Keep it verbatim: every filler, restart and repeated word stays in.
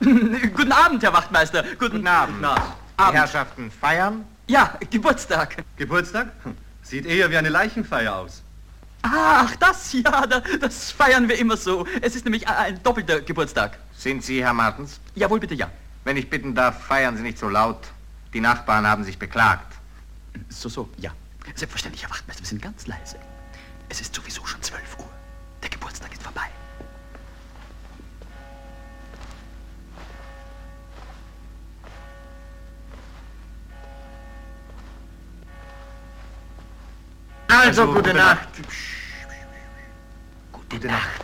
Guten Abend, Herr Wachtmeister. Guten, Guten Abend. Na, Die Abend. Herrschaften feiern? Ja, Geburtstag. Geburtstag? Sieht eher wie eine Leichenfeier aus. Ach, das, ja, da, das feiern wir immer so. Es ist nämlich ein doppelter Geburtstag. Sind Sie, Herr Martens? Jawohl, bitte, ja. Wenn ich bitten darf, feiern Sie nicht so laut. Die Nachbarn haben sich beklagt. So, so, ja. Selbstverständlich, Herr Wachtmeister, wir sind ganz leise. Es ist sowieso schon zwölf Uhr. Der Geburtstag ist vorbei. Also, gute Nacht. Gute Nacht.